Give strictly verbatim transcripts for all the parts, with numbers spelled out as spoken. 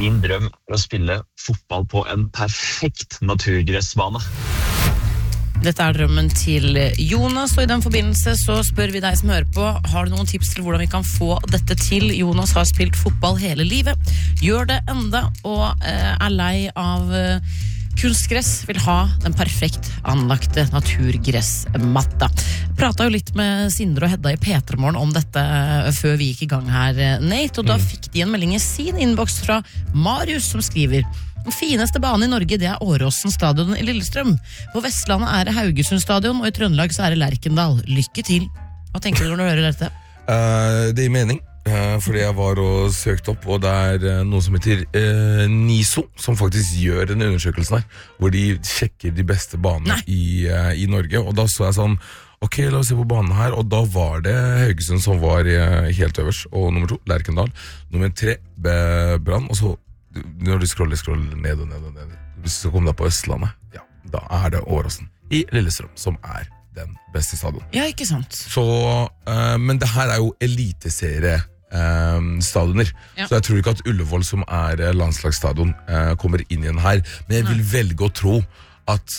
Din drøm er å spille fotball på en perfekt naturgressbane. Dette er drømmen til Jonas, og i den forbindelse så spør vi deg som hører på, har du noen tips til hvordan vi kan få dette til? Jonas har spilt fotball hele livet, gjør det enda, og eh, er lei av eh, kunstgress, vil ha den perfekt anlagte naturgressmatta. Pratet jo litt med Sindre og Hedda i P tre Morgen om dette før vi gikk i gang her, Nate, og da fikk de en melding i sin innboks fra Marius som skriver: den fineste banen i Norge, det er Åråsen stadion i Lillestrøm. På Vestlandet er det Haugesund stadion, og i Trøndelag så er det Lerkendal. Lykke til. Hva tenker du når du hører dette? Uh, det gir mening, uh, fordi jeg var og søkte opp, og det er uh, noe som heter uh, NISO, som faktisk gjør den undersøkelsen her, hvor de sjekker de beste banene i, uh, i Norge, og da så jeg sånn, ok, la oss se på banen her, og da var det Haugesund som var uh, helt øverst, og nummer to, Lerkendal, nummer tre, Brann, og så når du scroller, scroller ned og ned og ned, hvis du kommer deg på Østlandet, ja, da er det Åråsen i Lillestrøm som er den beste stadion. Ja, ikke sant. Så, uh, men det her er jo eliteserie uh, stadioner, ja. Så jeg tror ikke at Ullevål som er landslagsstadion uh, kommer inn i den her, men jeg vil Nei. velge å tro at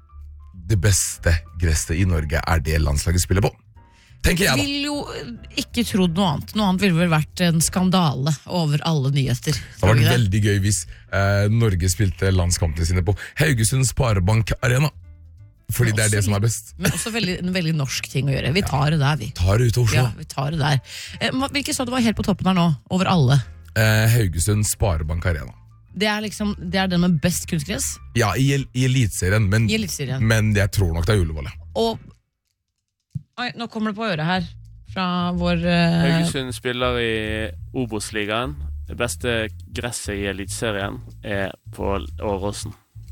det beste gresset i Norge er det landslaget spiller på. Tenker jeg da. Jeg vil jo ikke trodd noe annet. Noe annet ville vel vært en skandale over alle nyheter. Det var det veldig gøy hvis eh, Norge spilte landskampene sine på Haugesund Sparebank Arena. Fordi det er det som er best. Men også veldig, en veldig norsk ting å gjøre. Vi tar det der, vi. Tar det ut til Oslo. Ja, vi tar det der. Eh, hvilke så du var helt på toppen her nå, over alle? Eh, Haugesund Sparebank Arena. Det er liksom, det er den med best kunstgress? Ja, i, i elitserien, men, I elitserien. men jeg tror nok det er Ullevål. Og Oi, nå kommer det på øret her fra vår uh... Haugesund spiller i Obos-ligaen. Det beste gresset i elitserien er på Åråsen.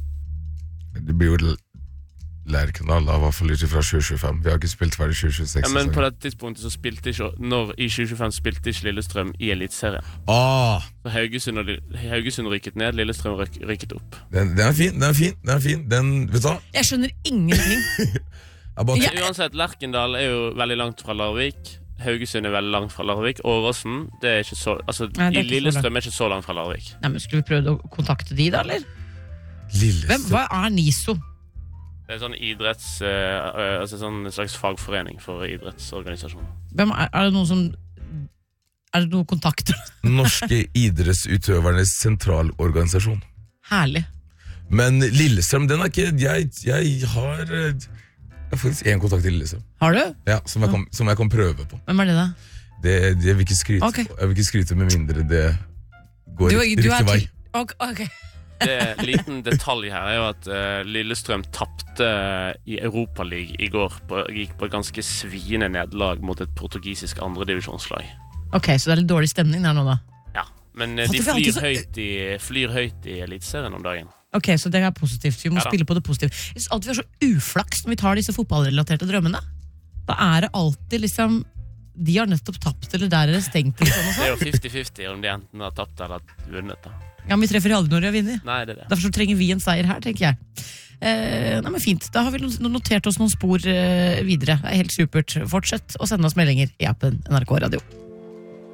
Det blir jo Lerkendal, da, i hvert fall ut fra tjue tjuefem. Vi har ikke spilt ferdig tjue tjueseks. Ja, men på det tidspunktet så spilte ikke, når i tjue tjuefem spilte ikke Lillestrøm i elitserien. Ah. Så Haugesund, og, Haugesund rykket ned, Lillestrøm ryk, rykket opp. Den, den er fin, den er fin, den er fin. Den, vet du hva? Jeg skjønner ingenting. Ja. Uansett, Lerkendal er jo veldig langt fra Larvik. Haugesund er veldig langt fra Larvik. Åråsen, det er ikke så, altså, Nei, er i Lillestrøm er ikke så langt fra Larvik. Nei, men skulle vi prøve å kontakte de da, eller? Lillestrøm. Hvem, hva er NISO? Det er sånn idretts, uh, altså sånn slags fagforening for idrettsorganisasjoner. Hvem er, er det noen som, er det noen kontakter? Norske idrettsutøvernes sentralorganisasjon. Herlig. Men Lillestrøm, den er ikke, jeg, jeg har... Jeg har faktisk en kontakt til Lillestrøm. Har du? Ja, som jeg, kan, som jeg kan prøve på. Hvem er det da? Det, det jeg, vil ikke skryte, okay. jeg vil ikke skryte med mindre det går du, riktig du er vei. Okay, okay. Det liten detalj her er jo at uh, Lillestrøm tappte i Europaliga i går, på, gikk på et ganske sviende nederlag mot et portugisisk andredivisjonslag. Ok, så det er litt dårlig stemning der nå da? Ja, men uh, de flyr, så... høyt i, flyr høyt i elitserien om dagen. Ok, så det er positivt. Vi må ja, spille på det positivt. Jeg synes alltid vi er så uflaks når vi tar disse fotballrelaterte drømmene. Da er det alltid liksom, de har nettopp tapt, eller der er det stengt. Eller sånn og sånn. Det er jo femti femti om de enten har tapt eller vunnet. Da. Ja, men vi treffer aldri når de har vunnet. Nei, det er det. Derfor så trenger vi en seier her, tenker jeg. Eh, nei, men fint. Da har vi notert oss noen spor eh, videre. Det er helt supert. Fortsett å sende oss meldinger i appen N R K Radio.